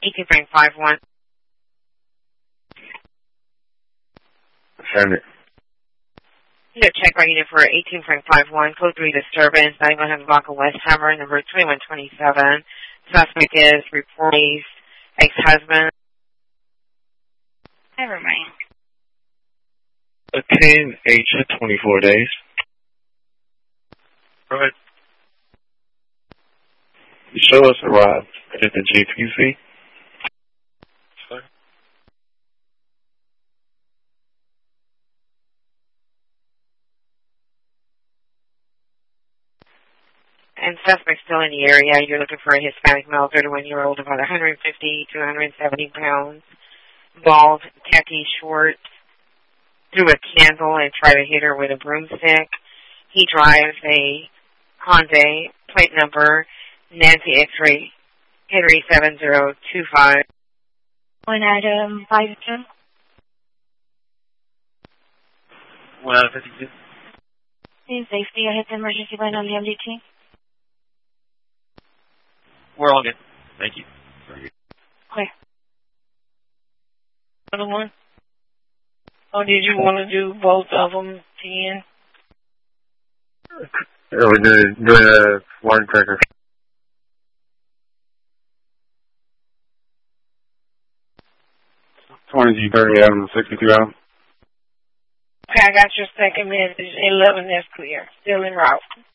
18.51. Send it. You got check right unit for 18.51, code 3 disturbance, 9100 block of West Hammer, number 2127. Suspect is reported ex-husband. Never mind. Attend H 24 days. Go ahead. The show us arrived at the GPC. Sorry. And suspect still in the area. You're looking for a Hispanic male, 31-year-old, about 150 to 170 pounds, bald, khaki shorts, threw a candle and tried to hit her with a broomstick. He drives a Hyundai, plate number Nancy X-ray Henry 7025. One item 52. 152. In safety, I hit the emergency line on the MDT. We're all good. Thank you. Clear. Other one? Or did you want to do both of them, 10? We're doing one cracker. G30 Adam, 62 Adam. Okay, I got your second message. 11, that's clear. Still en route.